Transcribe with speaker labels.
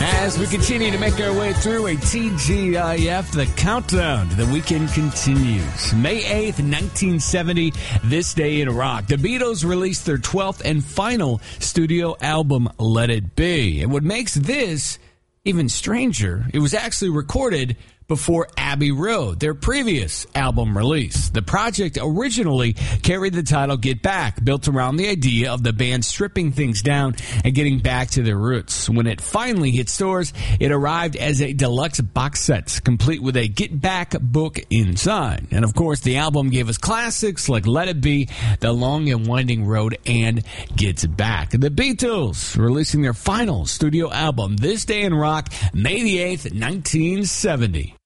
Speaker 1: As we continue to make our way through a TGIF, the countdown to the weekend continues. May 8th, 1970, this day in rock. The Beatles released their 12th and final studio album, Let It Be. And what makes this even stranger, it was actually recorded before Abbey Road, their previous album release. The project originally carried the title Get Back, built around the idea of the band stripping things down and getting back to their roots. When it finally hit stores, it arrived as a deluxe box set, complete with a Get Back book inside. And of course, the album gave us classics like Let It Be, The Long and Winding Road, and Gets Back. The Beatles releasing their final studio album, This Day in Rock, May the 8th, 1970.